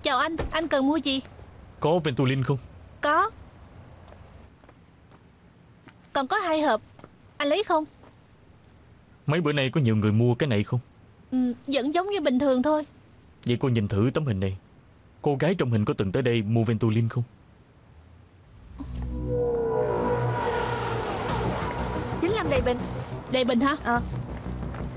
Chào anh cần mua gì? Có Ventolin không? Có. Còn có 2 hộp. Anh lấy không? Mấy bữa nay có nhiều người mua cái này không? Vẫn giống như bình thường thôi. Vậy cô nhìn thử tấm hình này. Cô gái trong hình có từng tới đây mua Ventolin không? 95 đầy bình. Đầy bình hả?